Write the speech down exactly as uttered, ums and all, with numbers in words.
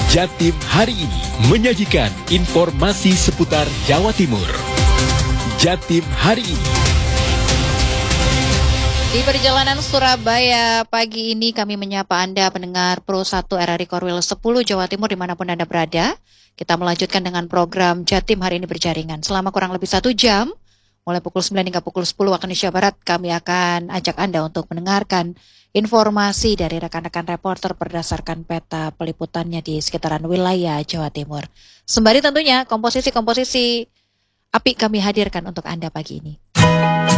Jatim hari ini menyajikan informasi seputar Jawa Timur. Jatim hari ini. Di perjalanan Surabaya pagi ini kami menyapa Anda pendengar Pro satu R R I Korwil sepuluh Jawa Timur dimanapun Anda berada. Kita melanjutkan dengan program Jatim hari ini berjaringan. Selama kurang lebih satu jam, mulai pukul sembilan hingga pukul sepuluh waktu Indonesia Barat, kami akan ajak Anda untuk mendengarkan informasi dari rekan-rekan reporter berdasarkan peta peliputannya di sekitaran wilayah Jawa Timur. Sembari tentunya komposisi-komposisi apik kami hadirkan untuk Anda pagi ini.